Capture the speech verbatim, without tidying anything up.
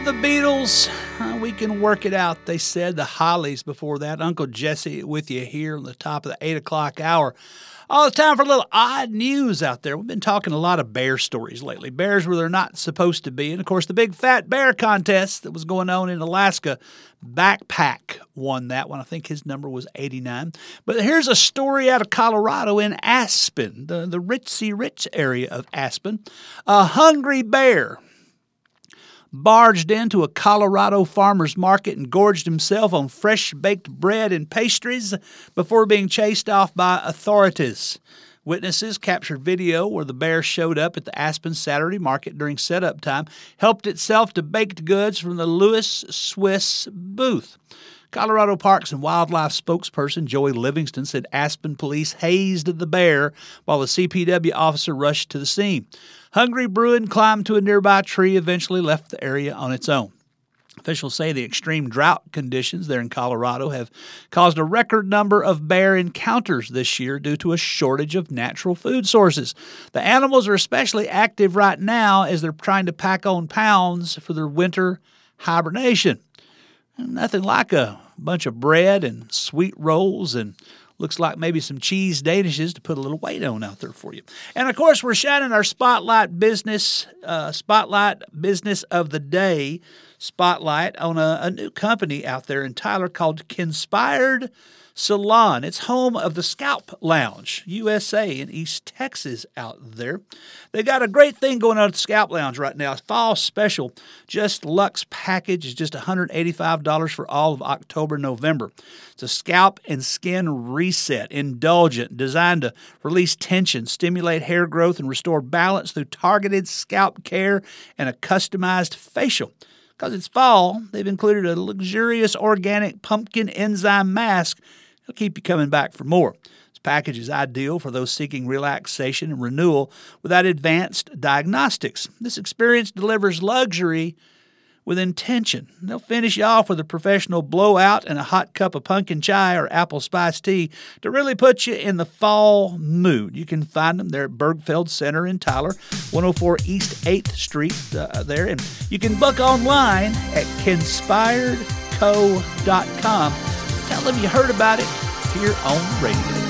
The Beatles, uh, we can work it out, they said. The Hollies before that. Uncle Jesse with you here on the top of the eight o'clock hour. All it's time for a little odd news out there. We've been talking a lot of bear stories lately. Bears where they're not supposed to be. And, of course, the big fat bear contest that was going on in Alaska, Backpack won that one. I think his number was eighty-nine. But here's a story out of Colorado in Aspen, the, the ritzy rich area of Aspen. A hungry bear barged into a Colorado farmer's market and gorged himself on fresh-baked bread and pastries before being chased off by authorities. Witnesses captured video where the bear showed up at the Aspen Saturday market during setup time, helped itself to baked goods from the Louis Swiss booth. Colorado Parks and Wildlife spokesperson Joey Livingston said Aspen police hazed the bear while the C P W officer rushed to the scene. Hungry Bruin climbed to a nearby tree, eventually left the area on its own. Officials say the extreme drought conditions there in Colorado have caused a record number of bear encounters this year due to a shortage of natural food sources. The animals are especially active right now as they're trying to pack on pounds for their winter hibernation. Nothing like a bunch of bread and sweet rolls and looks like maybe some cheese danishes to put a little weight on out there for you. And, of course, we're shining our Spotlight business, uh, Spotlight business of the day spotlight on a, a new company out there in Tyler called Kinspired Salon. It's home of the Scalp Lounge, U S A in East Texas out there. They got a great thing going on at the Scalp Lounge right now. Fall special, Just Luxe package is just one hundred eighty-five dollars for all of October, November. It's a scalp and skin reset, indulgent, designed to release tension, stimulate hair growth, and restore balance through targeted scalp care and a customized facial. Because it's fall, they've included a luxurious organic pumpkin enzyme mask. It'll keep you coming back for more. This package is ideal for those seeking relaxation and renewal without advanced diagnostics. This experience delivers luxury with intention. They'll finish you off with a professional blowout and a hot cup of pumpkin chai or apple spice tea to really put you in the fall mood. You can find them there at Bergfeld Center in Tyler, one oh four East eighth Street uh, there. And you can book online at kinspired co dot com. Tell them you heard about it here on radio.